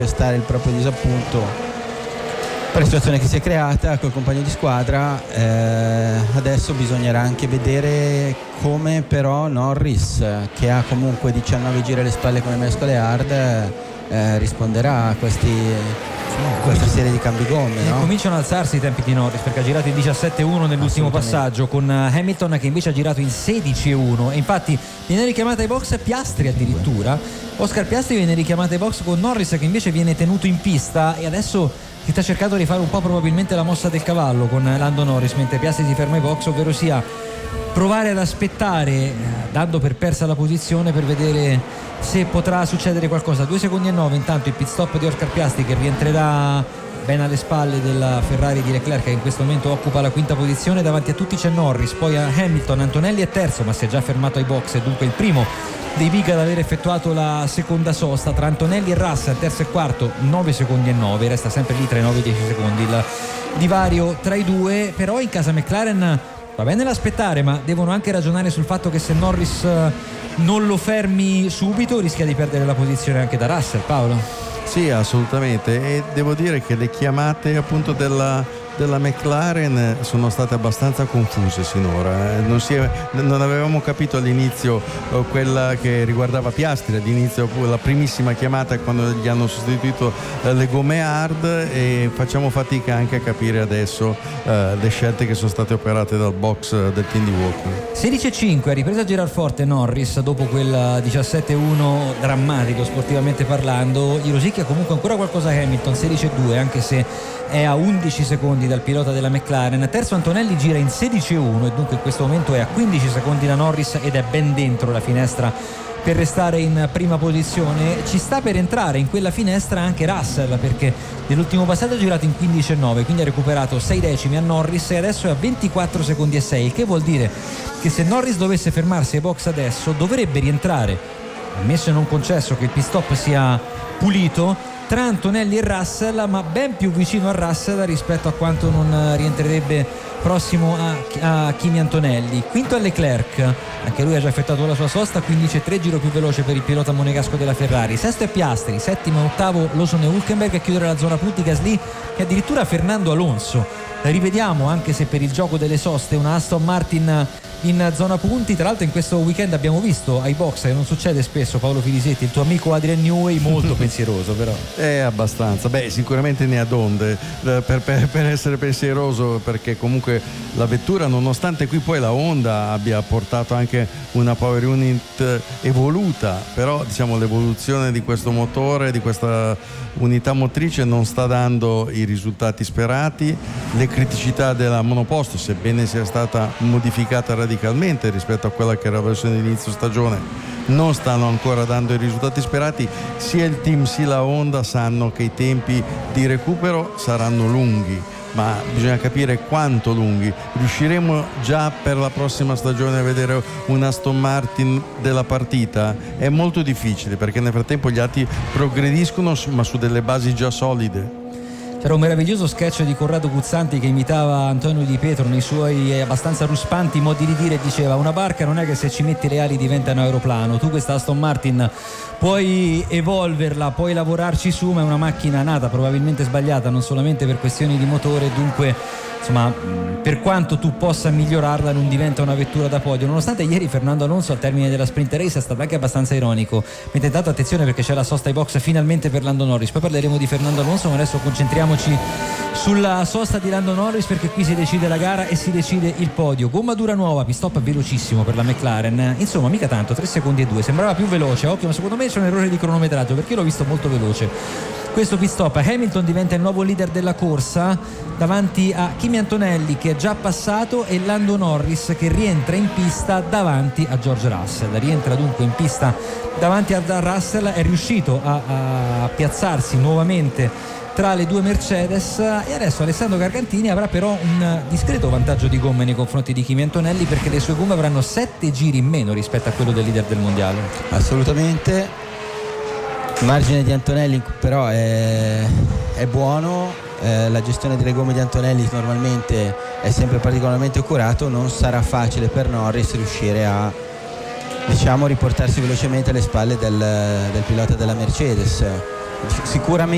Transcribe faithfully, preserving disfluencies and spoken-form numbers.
manifestare il proprio disappunto per la situazione che si è creata col compagno di squadra. Eh, adesso bisognerà anche vedere come però Norris, che ha comunque diciannove giri alle spalle come mescole hard, eh, risponderà a questi a questa serie di cambi gomme, no? Cominciano ad alzarsi i tempi di Norris, perché ha girato in diciassette uno nell'ultimo passaggio, con Hamilton che invece ha girato in sedici uno, e infatti viene richiamata ai box Piastri addirittura. Oscar Piastri viene richiamata ai box con Norris che invece viene tenuto in pista, e adesso si sta cercando di fare un po' probabilmente la mossa del cavallo con Lando Norris mentre Piastri si ferma ai box, ovvero sia provare ad aspettare, eh, dando per persa la posizione, per vedere se potrà succedere qualcosa. Due secondi e nove intanto il pit stop di Oscar Piastri, che rientrerà ben alle spalle della Ferrari di Leclerc, che in questo momento occupa la quinta posizione. Davanti a tutti c'è Norris, poi a Hamilton. Antonelli è terzo, ma si è già fermato ai box, e dunque il primo dei big ad aver effettuato la seconda sosta. Tra Antonelli e Russell terzo e quarto nove secondi e nove, resta sempre lì tra i nove e dieci secondi il divario tra i due. Però in casa McLaren va bene l'aspettare, ma devono anche ragionare sul fatto che se Norris non lo fermi subito rischia di perdere la posizione anche da Russell. Paolo? Sì, assolutamente, e devo dire che le chiamate appunto della della McLaren sono state abbastanza confuse sinora. Non, si è, non avevamo capito all'inizio eh, quella che riguardava Piastri, all'inizio la primissima chiamata quando gli hanno sostituito eh, le gomme hard, e facciamo fatica anche a capire adesso eh, le scelte che sono state operate dal box eh, del team di Walker. sedici e cinque, ha ripreso a girar forte Norris dopo quel diciassette uno drammatico sportivamente parlando. Gli rosicchia comunque ancora qualcosa a Hamilton, sedici e due, anche se è a undici secondi dal pilota della McLaren. Terzo Antonelli gira in sedici e uno, e dunque in questo momento è a quindici secondi da Norris ed è ben dentro la finestra per restare in prima posizione. Ci sta per entrare in quella finestra anche Russell, perché nell'ultimo passaggio ha girato in quindici e nove, quindi ha recuperato sei decimi a Norris e adesso è a ventiquattro secondi e sei, il che vuol dire che se Norris dovesse fermarsi ai box adesso dovrebbe rientrare, ammesso e non concesso che il pit stop sia pulito, tra Antonelli e Russell, ma ben più vicino a Russell rispetto a quanto non rientrerebbe prossimo a, a Kimi Antonelli. Quinto è Leclerc, anche lui ha già effettuato la sua sosta, quindici e tre, giro più veloce per il pilota monegasco della Ferrari. Sesto è Piastri, settimo e ottavo Lawson e Hülkenberg, a chiudere la zona punti Gasly e addirittura Fernando Alonso. Rivediamo, anche se per il gioco delle soste, una Aston Martin in zona punti. Tra l'altro in questo weekend abbiamo visto ai box, che non succede spesso, Paolo Filisetti, il tuo amico Adrian Newey molto pensieroso. Però è abbastanza, beh, sicuramente ne ha donde per, per, per essere pensieroso, perché comunque la vettura, nonostante qui poi la Honda abbia portato anche una power unit evoluta, però diciamo l'evoluzione di questo motore, di questa unità motrice non sta dando i risultati sperati. Le criticità della monoposto, sebbene sia stata modificata radicalmente rispetto a quella che era la versione di inizio stagione, non stanno ancora dando i risultati sperati. Sia il team sia la Honda sanno che i tempi di recupero saranno lunghi, ma bisogna capire quanto lunghi. Riusciremo già per la prossima stagione a vedere un Aston Martin della partita? È molto difficile, perché nel frattempo gli altri progrediscono, ma su delle basi già solide. C'era un meraviglioso sketch di Corrado Guzzanti che imitava Antonio Di Pietro nei suoi abbastanza ruspanti modi di dire, e diceva: una barca non è che se ci metti le ali diventa un aeroplano, tu questa Aston Martin puoi evolverla, puoi lavorarci su, ma è una macchina nata probabilmente sbagliata, non solamente per questioni di motore, dunque insomma per quanto tu possa migliorarla non diventa una vettura da podio. Nonostante ieri Fernando Alonso al termine della sprint race è stato anche abbastanza ironico, mentre intanto attenzione perché c'è la sosta ai box finalmente per Lando Norris, poi parleremo di Fernando Alonso, ma adesso concentriamoci sulla sosta di Lando Norris, perché qui si decide la gara e si decide il podio. Gomma dura nuova, pit stop velocissimo per la McLaren, insomma mica tanto, tre secondi e due, sembrava più veloce, occhio, ma secondo me c'è un errore di cronometraggio, perché io l'ho visto molto veloce questo pit stop. Hamilton diventa il nuovo leader della corsa davanti a Kimi Antonelli, che è già passato, e Lando Norris che rientra in pista davanti a George Russell. Rientra dunque in pista davanti a Russell, è riuscito a, a piazzarsi nuovamente tra le due Mercedes, e adesso Alessandro Gargantini avrà però un discreto vantaggio di gomme nei confronti di Kimi Antonelli, perché le sue gomme avranno sette giri in meno rispetto a quello del leader del mondiale. Assolutamente. Il margine di Antonelli però è, è buono, eh, la gestione delle gomme di Antonelli normalmente è sempre particolarmente accurato, non sarà facile per Norris riuscire a, diciamo, riportarsi velocemente alle spalle del, del pilota della Mercedes. Sicuramente